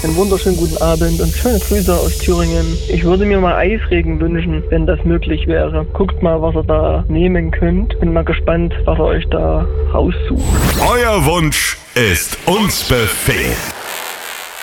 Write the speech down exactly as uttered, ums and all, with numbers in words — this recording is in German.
einen wunderschönen guten Abend und schöne Grüße aus Thüringen. Ich würde mir mal Eisregen wünschen, wenn das möglich wäre. Guckt mal, was ihr da nehmen könnt. Bin mal gespannt, was ihr euch da raussucht. Euer Wunsch ist uns Befehl.